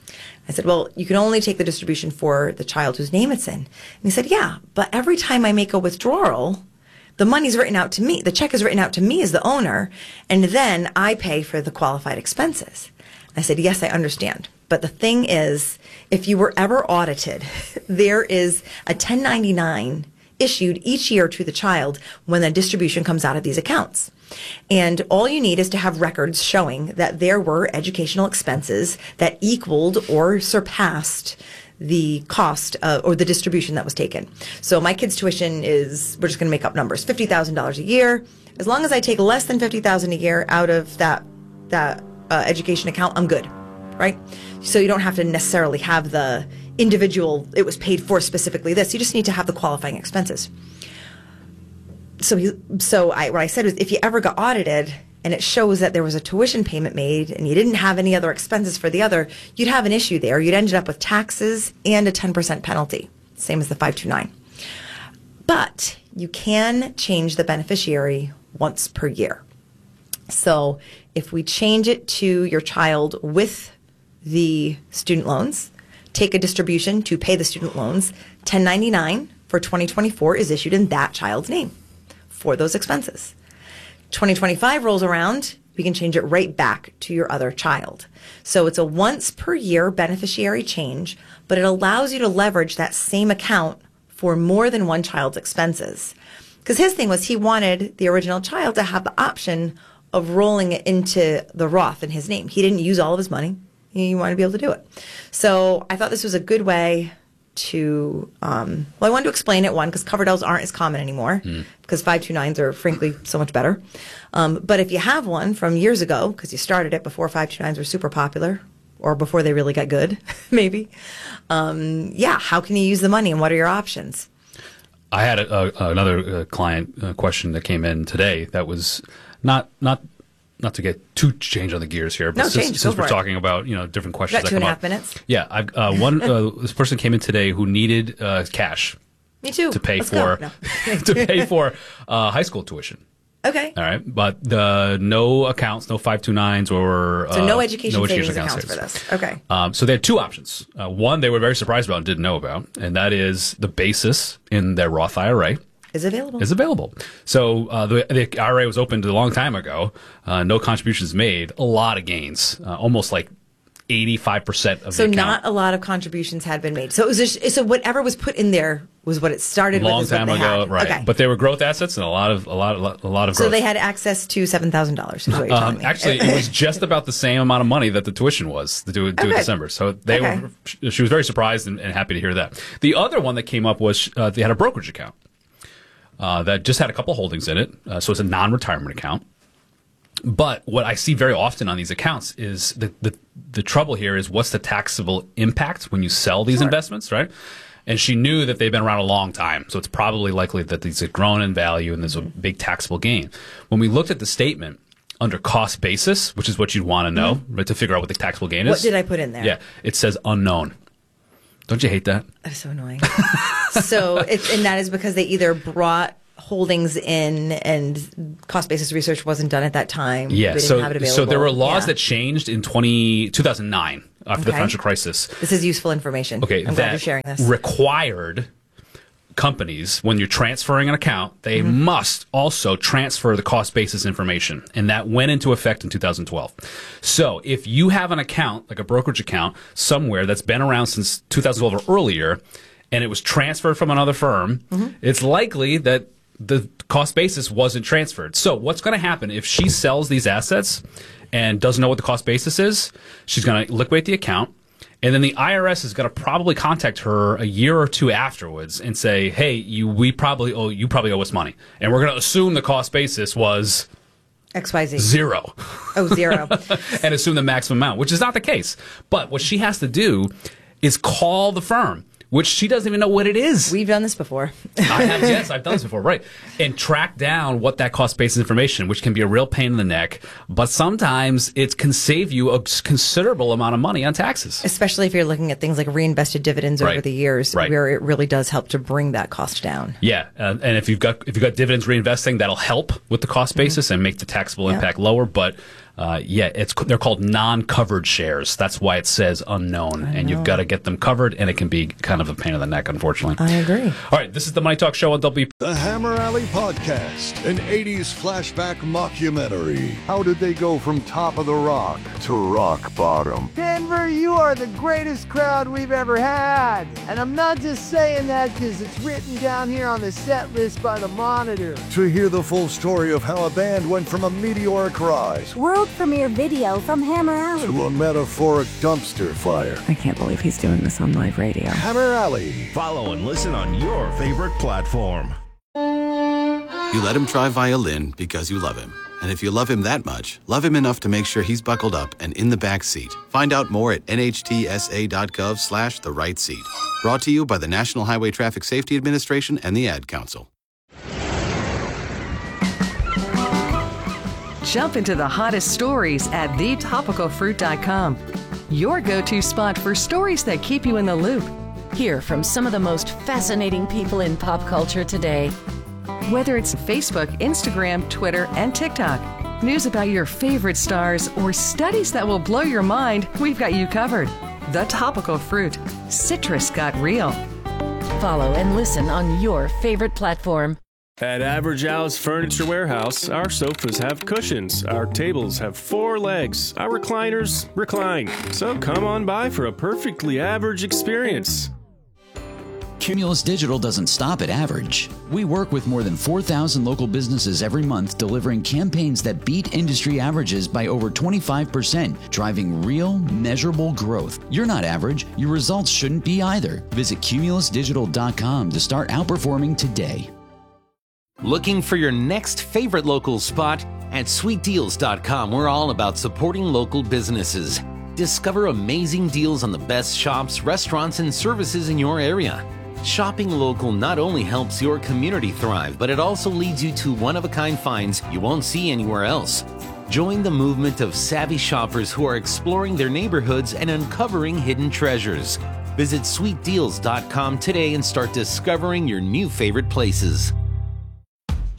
I said, well, you can only take the distribution for the child whose name it's in. And he said, yeah, but every time I make a withdrawal, the money's written out to me. The check is written out to me as the owner, and then I pay for the qualified expenses. I said, yes, I understand. But the thing is, if you were ever audited, there is a ten ninety-nine issued each year to the child when the distribution comes out of these accounts. And all you need is to have records showing that there were educational expenses that equaled or surpassed the cost uh, or the distribution that was taken. So my kid's tuition is, we're just going to make up numbers, fifty thousand dollars a year. As long as I take less than fifty thousand dollars a year out of that, that uh, education account, I'm good, right? So you don't have to necessarily have the individual, it was paid for specifically this. You just need to have the qualifying expenses. So he, so I, what I said was, if you ever got audited and it shows that there was a tuition payment made and you didn't have any other expenses for the other, you'd have an issue there. You'd ended up with taxes and a ten percent penalty, same as the five two nine. But you can change the beneficiary once per year. So if we change it to your child with the student loans, take a distribution to pay the student loans, ten ninety-nine for twenty twenty-four is issued in that child's name for those expenses. twenty twenty-five rolls around, we can change it right back to your other child. So it's a once per year beneficiary change, but it allows you to leverage that same account for more than one child's expenses. Because his thing was, he wanted the original child to have the option of rolling it into the Roth in his name. He didn't use all of his money. He wanted to be able to do it. So I thought this was a good way to, um, well, I wanted to explain it, one, because Coverdells aren't as common anymore, mm. because five two nines are, frankly, so much better. Um, but if you have one from years ago, because you started it before five two nines were super popular, or before they really got good, maybe, um, yeah, how can you use the money and what are your options? I had a, a, another uh, client uh, question that came in today that was not not not to get too change on the gears here, but no, since, change, since we're it. talking about you know different questions got two that and come a half up. minutes. Yeah, I've, uh, one uh, this person came in today who needed uh, cash. Me too. To pay Let's for no. to pay for uh, high school tuition. Okay. All right. But the no accounts, no five two nines or So uh, no education no savings education accounts for this. Okay. Um, so they had two options. Uh, one they were very surprised about and didn't know about, and that is the basis in their Roth I R A is available. Is available. So uh, the, the I R A was opened a long time ago. Uh, no contributions made. A lot of gains. Uh, almost like eighty-five percent of So the account. not a lot of contributions had been made. So it was just, so whatever was put in there was what it started long with. Is time what they ago, had. right? Okay. But they were growth assets and a lot of a lot of a lot of growth. So they had access to seven thousand dollars. Um, actually, it was just about the same amount of money that the tuition was to do, do Okay. December. So they Okay. were. She was very surprised and, and happy to hear that. The other one that came up was uh, they had a brokerage account uh, that just had a couple holdings in it. Uh, so it's a non-retirement account. But what I see very often on these accounts is the the, the trouble here is what's the taxable impact when you sell these Sure. investments, right? And she knew that they've been around a long time, so it's probably likely that these have grown in value and there's a big taxable gain. When we looked at the statement under cost basis, which is what you'd want to know, Mhm. right, to figure out what the taxable gain What is. did I put in there? Yeah, it says unknown. Don't you hate that? That's so annoying. so it's, and that is because they either brought holdings in and cost basis research wasn't done at that time. Yeah, They didn't so have it available. so there were laws Yeah. that changed in twenty, two thousand nine after the Okay. financial crisis. This is useful information. Okay, I'm that glad you're sharing this. required companies, when you're transferring an account, they Mm-hmm. must also transfer the cost basis information. And that went into effect in two thousand twelve. So if you have an account, like a brokerage account, somewhere that's been around since two thousand twelve or earlier, and it was transferred from another firm, Mhm. it's likely that the cost basis wasn't transferred. So what's going to happen if she sells these assets and doesn't know what the cost basis is? She's going to liquidate the account. And then the I R S is going to probably contact her a year or two afterwards and say, "Hey, you, we probably owe you probably owe us money," and we're going to assume the cost basis was X Y Z. zero. Oh, zero. And assume the maximum amount, which is not the case. But what she has to do is call the firm, which she doesn't even know what it is. We've done this before. I have, yes, I've done this before, right. And track down what that cost basis information, which can be a real pain in the neck, but sometimes it can save you a considerable amount of money on taxes. Especially if you're looking at things like reinvested dividends Right. over the years, Right. where it really does help to bring that cost down. Yeah, uh, and if you've got if you've got dividends reinvesting, that'll help with the cost basis and make the taxable Yeah. impact lower. But uh, yeah, it's they're called non-covered shares. That's why it says unknown, and you've got to get them covered, and it can be kind of a pain in the neck, unfortunately. I agree. All right, this is the Money Talk Show on W P. The Hammer Alley Podcast, an eighties flashback mockumentary. How did they go from top of the rock to rock bottom? Denver, you are the greatest crowd we've ever had. And I'm not just saying that because it's written down here on the set list by the Monitor. To hear the full story of how a band went from a meteoric rise World premiere video from Hammer Alley. to a metaphoric dumpster fire. I can't believe he's doing this on live radio. Hammer Alley. Follow and listen on your favorite platform. You let him try violin because you love him. And if you love him that much, love him enough to make sure he's buckled up and in the back seat. Find out more at nhtsa.gov slash the right seat. Brought to you by the National Highway Traffic Safety Administration and the Ad Council. Jump into the hottest stories at the topical fruit dot com. Your go-to spot for stories that keep you in the loop. Hear from some of the most fascinating people in pop culture today. Whether it's Facebook, Instagram, Twitter, and TikTok, news about your favorite stars, or studies that will blow your mind, we've got you covered. The Topical Fruit. Citrus got real. Follow and listen on your favorite platform. At Average House Furniture Warehouse, our sofas have cushions, our tables have four legs, our recliners recline. So come on by for a perfectly average experience. Cumulus Digital doesn't stop at average. We work with more than four thousand local businesses every month, delivering campaigns that beat industry averages by over twenty-five percent, driving real, measurable growth. You're not average. Your results shouldn't be either. Visit cumulus digital dot com to start outperforming today. Looking for your next favorite local spot? At sweet deals dot com, we're all about supporting local businesses. Discover amazing deals on the best shops, restaurants, and services in your area. Shopping local not only helps your community thrive, but it also leads you to one-of-a-kind finds you won't see anywhere else. Join the movement of savvy shoppers who are exploring their neighborhoods and uncovering hidden treasures. Visit sweet deals dot com today and start discovering your new favorite places.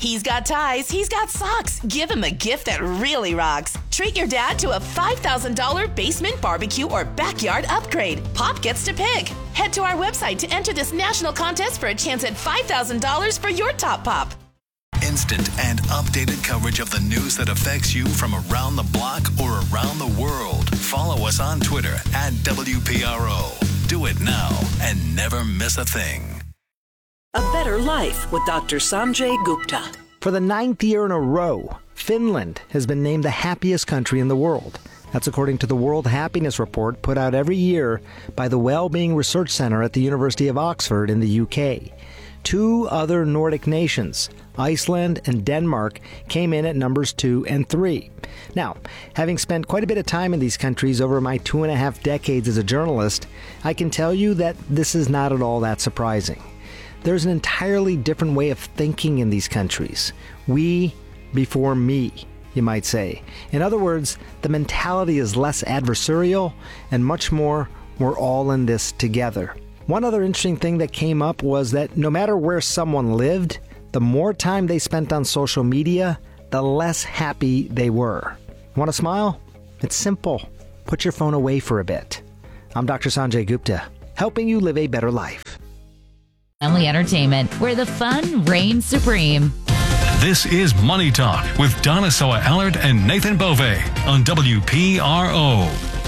He's got ties, he's got socks. Give him a gift that really rocks. Treat your dad to a five thousand dollars basement barbecue or backyard upgrade. Pop gets to pick. Head to our website to enter this national contest for a chance at five thousand dollars for your top pop. Instant and updated coverage of the news that affects you from around the block or around the world. Follow us on Twitter at W P R O. Do it now and never miss a thing. A Better Life with Doctor Sanjay Gupta. For the ninth year in a row, Finland has been named the happiest country in the world. That's according to the World Happiness Report put out every year by the Wellbeing Research Center at the University of Oxford in the U K. Two other Nordic nations, Iceland and Denmark, came in at numbers two and three. Now, having spent quite a bit of time in these countries over my two and a half decades as a journalist, I can tell you that this is not at all that surprising. There's an entirely different way of thinking in these countries. We before me, you might say. In other words, the mentality is less adversarial and much more, we're all in this together. One other interesting thing that came up was that no matter where someone lived, the more time they spent on social media, the less happy they were. Want to smile? It's simple. Put your phone away for a bit. I'm Doctor Sanjay Gupta, helping you live a better life. Family entertainment, where the fun reigns supreme. This is Money Talk with Donna Soa Allard and Nathan Bove on W P R O.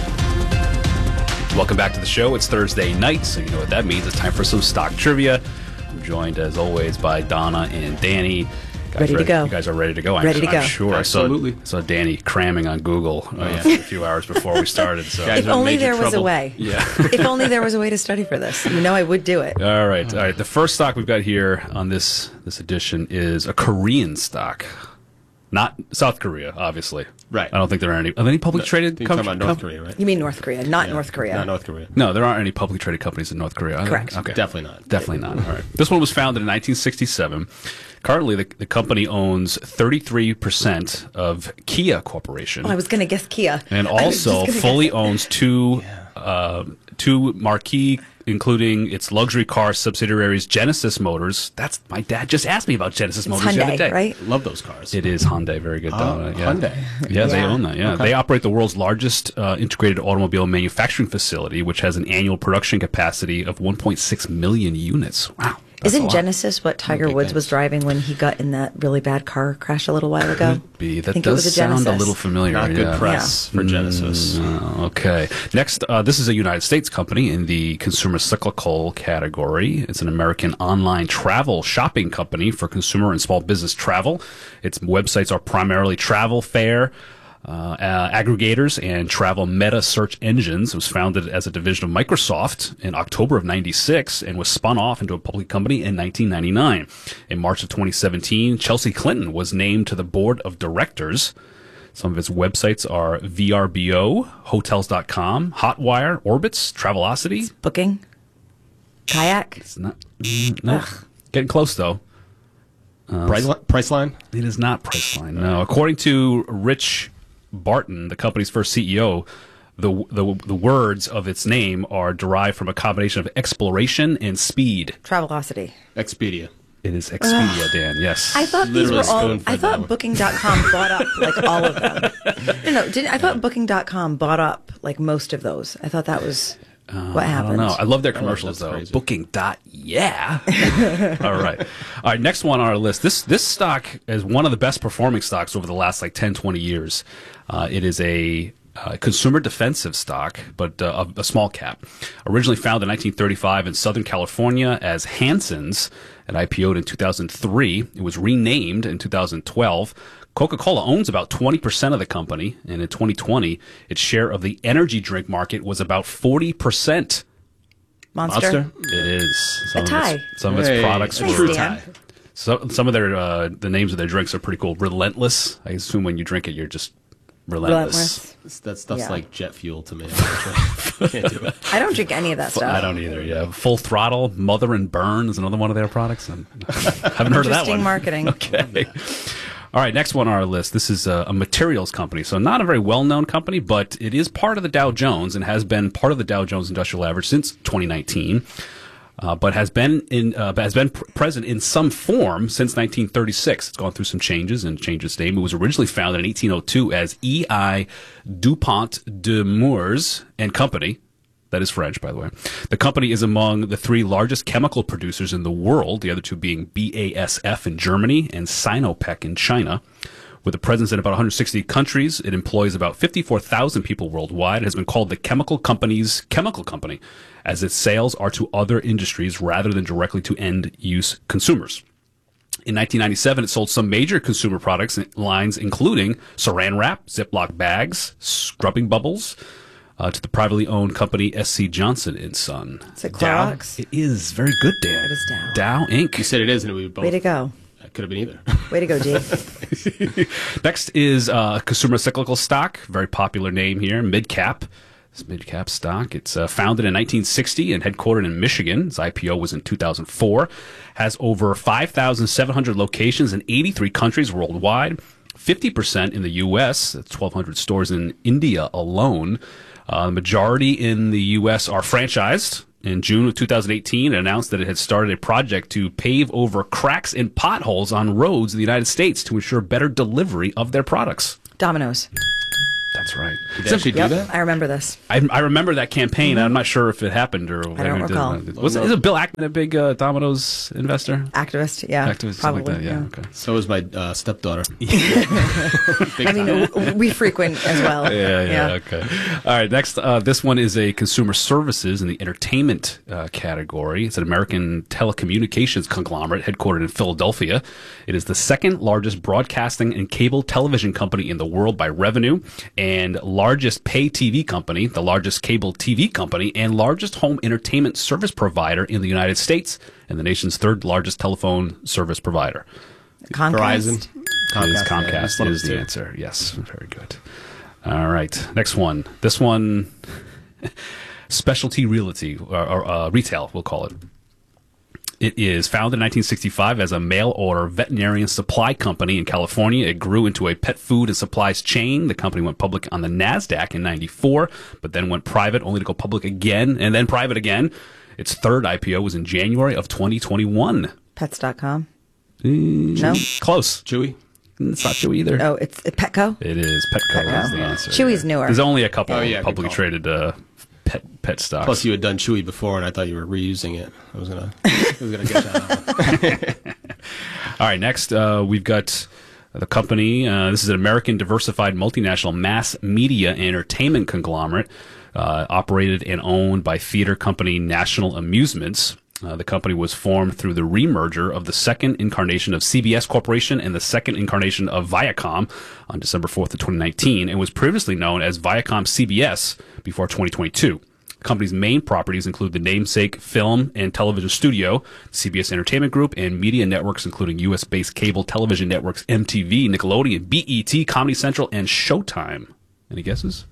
Welcome back to the show. It's Thursday night, so you know what that means. It's time for some stock trivia. I'm joined, as always, by Donna and Danny. Guys ready, ready to go. You guys are ready to go. I'm, ready to I'm go. sure. Absolutely. I saw, saw Danny cramming on Google uh, oh, yeah. a few hours before we started. So. If only there was trouble. a way. Yeah. If only there was a way to study for this. You know I would do it. All right. All right. The first stock we've got here on this this edition is a Korean stock. Not South Korea, obviously. Right. I don't think there are any. Are there any publicly traded You're companies? talking about North Korea, right? You mean North Korea, not Yeah. North Korea. Not North Korea. No, there aren't any publicly traded companies in North Korea. Are there? Correct. Okay. Definitely not. Definitely not. All right. This one was founded in nineteen sixty-seven. Currently, the, the company owns thirty-three percent of Kia Corporation. Oh, I was going to guess Kia. And I was also just gonna fully guess it. owns two uh, two marquee, including its luxury car subsidiaries Genesis Motors. That's my dad just asked me about Genesis It's Motors the Hyundai, other day. right? Love those cars. It is Hyundai. Very good. Oh, Donna. Yeah. Hyundai. Yeah, they Yeah. own that. Yeah, Okay. they operate the world's largest uh, integrated automobile manufacturing facility, which has an annual production capacity of one point six million units. Wow. That's a Isn't lot. Genesis what Tiger Okay, Woods thanks. was driving when he got in that really bad car crash a little while ago? Be. That think it does was a sound a Genesis. little familiar. Not good yeah. press for Genesis. Mm, okay. Next, uh, this is a United States company in the consumer cyclical category. It's an American online travel shopping company for consumer and small business travel. Its websites are primarily travel fair, Uh, uh, aggregators and travel meta search engines. It was founded as a division of Microsoft in October of ninety-six and was spun off into a public company in nineteen ninety-nine. In March of twenty seventeen, Chelsea Clinton was named to the board of directors. Some of its websites are V R B O, Hotels dot com, Hotwire, Orbitz, Travelocity. Booking? Kayak? It's not. Mm, no. Getting close, though. Uh, Price, Priceline? It is not Priceline, no. According to Rich Barton, the company's first C E O, the, the the words of its name are derived from a combination of exploration and speed. Travelocity. Expedia. It is Expedia, Dan, yes. I thought these Literally were all. spoon-fed I that thought one. Booking dot com bought up like all of them. No, no, didn't I thought Booking dot com bought up like most of those. I thought that was what I happened. don't know. I love their Oh, commercials, that's though. crazy. Booking dot yeah. All right. All right, next one on our list. This this stock is one of the best performing stocks over the last like ten, twenty years. Uh, it is a uh, consumer defensive stock, but uh, a, a small cap. Originally founded in nineteen thirty-five in Southern California as Hanson's and I P O'd in two thousand three. It was renamed in two thousand twelve. Coca-Cola owns about twenty percent of the company, and in twenty twenty, its share of the energy drink market was about forty percent. Monster? It is. A Some tie. Of its, some of its Hey, products a were. true tie. So, some of their uh, the names of their drinks are pretty cool. Relentless. I assume when you drink it, you're just relentless. Relentless. That stuff's Yeah. like jet fuel to me. Can't do it. I don't drink any of that stuff. I don't either. Yeah, Full Throttle, Mother and Burn is another one of their products. I haven't heard of that Interesting one. marketing. Okay. All right, next one on our list. This is a, a materials company, so not a very well-known company, but it is part of the Dow Jones and has been part of the Dow Jones Industrial Average since twenty nineteen. Uh, but has been in uh, has been pr- present in some form since nineteen thirty-six. It's gone through some changes and changed its name. It was originally founded in eighteen oh two as E I DuPont de Nemours and Company. That is French, by the way. The company is among the three largest chemical producers in the world, the other two being B A S F in Germany and Sinopec in China. With a presence in about one hundred sixty countries, it employs about fifty-four thousand people worldwide. It has been called the chemical company's chemical company, as its sales are to other industries rather than directly to end-use consumers. In nineteen ninety-seven, it sold some major consumer products lines, including Saran Wrap, Ziploc bags, scrubbing bubbles, uh, to the privately owned company S C Johnson and Son. Is it Dow? Clorox? It is. Very good, Dan. It is Dow. Dow Incorporated. You said it is, and we both. Way to go. Could have been either. Way to go, Dave. Next is uh, consumer cyclical stock. Very popular name here, Midcap. It's Midcap stock. It's uh, founded in nineteen sixty and headquartered in Michigan. Its I P O was in two thousand four. Has over five thousand seven hundred locations in eighty-three countries worldwide. fifty percent in the U S. That's twelve hundred stores in India alone. Uh, the majority in the U S are franchised. In June of two thousand eighteen, it announced that it had started a project to pave over cracks and potholes on roads in the United States to ensure better delivery of their products. Domino's. That's right. Did they actually do Yep, that? I remember this. I, I remember that campaign. Mm-hmm. I'm not sure if it happened or I don't recall. Was it, is it Bill Ackman a big uh, Domino's investor? Activist, yeah. Activist, probably. something like that. Yeah. yeah. Okay. So was my uh, stepdaughter. I mean, w- we frequent as well. Yeah, yeah, Yeah. okay. All right, next, uh, this one is a consumer services in the entertainment uh, category. It's an American telecommunications conglomerate headquartered in Philadelphia. It is the second largest broadcasting and cable television company in the world by revenue, and largest pay T V company, the largest cable T V company, and largest home entertainment service provider in the United States, and the nation's third largest telephone service provider. Comcast? Verizon. Comcast, is, yeah, Comcast that's one of is the the two. answer. Yes, very good. All right, next one. This one, specialty realty, or, or uh, retail, we'll call it. It is founded in nineteen sixty-five as a mail-order veterinarian supply company in California. It grew into a pet food and supplies chain. The company went public on the NASDAQ in ninety-four, but then went private, only to go public again, and then private again. Its third I P O was in January of twenty twenty-one. Pets dot com. Mm, No? Close. Chewy? It's not Chewy either. Oh, it's it's Petco? It is. Petco, Petco. is the answer. Chewy's newer. There's only a couple Oh, yeah, good publicly call. traded uh, pet pet stocks. Plus, you had done Chewy before, and I thought you were reusing it. I was gonna, I was gonna get that. All right, next uh, we've got the company. Uh, this is an American diversified multinational mass media and entertainment conglomerate uh, operated and owned by theater company National Amusements. Uh, the company was formed through the remerger of the second incarnation of C B S Corporation and the second incarnation of Viacom on December fourth of twenty nineteen, and was previously known as Viacom C B S before twenty twenty-two. The company's main properties include the namesake film and television studio, C B S Entertainment Group, and media networks including U S-based cable television networks M T V, Nickelodeon, B E T, Comedy Central, and Showtime. Any guesses?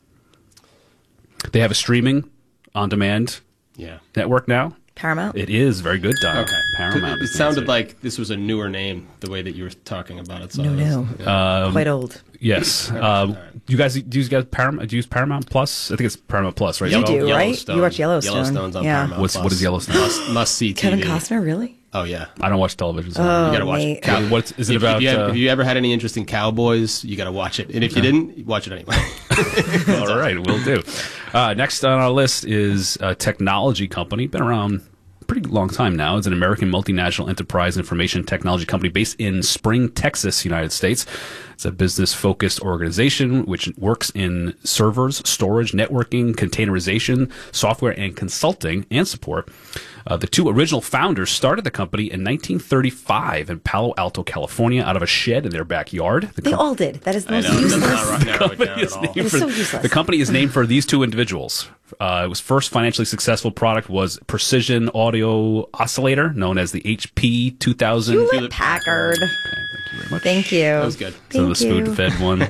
They have a streaming on-demand Yeah. network now. Paramount? It is very good, Don. Okay. Paramount. It, it is the sounded answer. like this was a newer name, the way that you were talking about it. So No, I was- no. yeah. Um, Quite old. Yes. Uh, you guys do you guys Paramount? Do you use Paramount Plus? I think it's Paramount Plus, right? You As well? do, right? Yellowstone. You watch Yellowstone. Yellowstone's on Yeah. Paramount What's- Plus. what is Yellowstone? Must, must see T V. Kevin Costner, really? Oh yeah. I don't watch television. So Oh, You gotta watch Nate. it. Cow- What's- is it if, about, If you, have, uh, if you ever had any interest in cowboys, you got to watch it. And if you didn't, watch it anyway. All right, we'll do. Uh, next on our list is a technology company. Been around a pretty long time now. It's an American multinational enterprise information technology company based in Spring, Texas, United States. It's a business-focused organization which works in servers, storage, networking, containerization, software, and consulting and support. Uh, the two original founders started the company in nineteen thirty-five in Palo Alto, California, out of a shed in their backyard. The They com- all did. That is the I most know. It does useless. not right narrow it down is at all. named It's for- so useless. The company is named for these two individuals. Uh, it was first financially successful product was Precision Audio Oscillator, known as the H P two thousand. Hewlett Packard. Thank you. That was good. So the Thank you. spoon-fed one.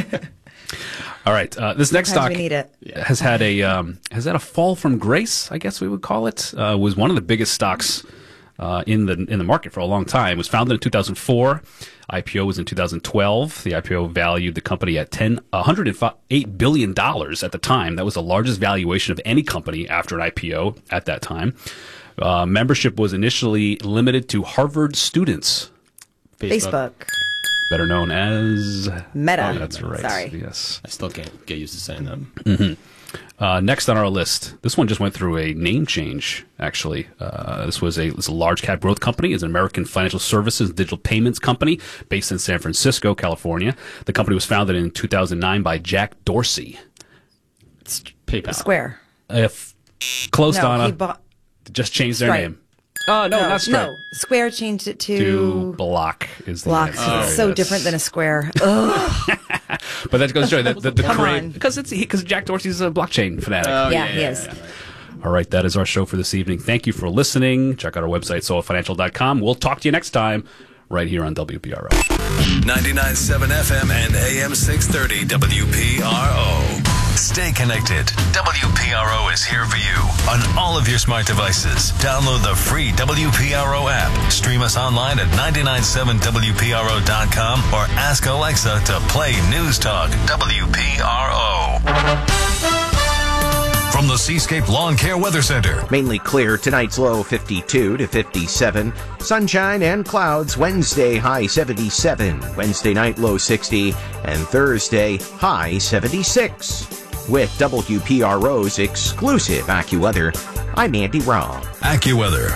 All right, uh, this next Sometimes stock we need it. has had a um, has had a fall from grace, I guess we would call it. Uh, was one of the biggest stocks uh, in the in the market for a long time. It was founded in two thousand four. I P O was in two thousand twelve. The I P O valued the company at ten, one hundred eight billion dollars at the time. That was the largest valuation of any company after an I P O at that time. Uh, membership was initially limited to Harvard students. Facebook. Better known as Meta. Oh, that's right. Sorry. Yes. I still can't get used to saying that. Mm-hmm. Uh, next on our list, this one just went through a name change, actually. Uh, this was a, this is a large cap growth company. It's an American financial services digital payments company based in San Francisco, California. The company was founded in two thousand nine by Jack Dorsey. It's PayPal. Square. If close, no, Donna. he bought Just changed their Stripe. name. Oh, no, no, not Stripe. No, Square changed it to, To Block is the Block. name. Oh, it's so yes. different than a square. Ugh. But that goes to show you that the, the Come create, on. because it's because Jack Dorsey's a blockchain fanatic. Oh, yeah, yeah, he is. yeah. All right, that is our show for this evening. Thank you for listening. Check out our website, soa financial dot com. We'll talk to you next time right here on W P R O. ninety-nine point seven F M and A M six thirty W P R O. Stay connected. W P R O is here for you on all of your smart devices. Download the free W P R O app. Stream us online at nine nine seven W P R O dot com or ask Alexa to play News Talk W P R O. From the Seascape Lawn Care Weather Center. Mainly clear. Tonight's low fifty-two to fifty-seven. Sunshine and clouds. Wednesday high seventy-seven. Wednesday night low sixty. And Thursday high seventy-six. With W P R O's exclusive AccuWeather, I'm Andy Rahm. AccuWeather.